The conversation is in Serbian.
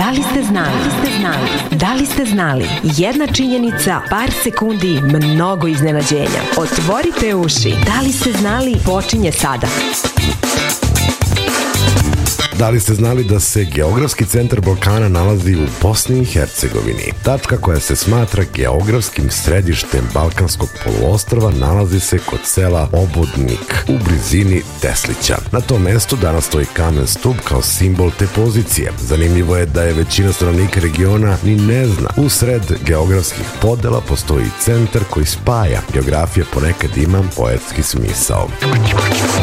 Da li ste znali? Da li ste znali? Jedna činjenica, par sekundi, mnogo iznenađenja. Otvorite uši. Da li ste znali? Počinje sada. Da li ste znali da se geografski centar Balkana nalazi u Bosni i Hercegovini? Tačka koja se smatra geografskim središtem Balkanskog poluostrva nalazi se kod sela Obodnik u blizini Teslića. Na tom mestu danas stoji kamen stup kao simbol te pozicije. Zanimljivo je da je većina stanovnika regiona ni ne zna. U sred geografskih podela postoji centar koji spaja. Geografija ponekad ima poetski smisao.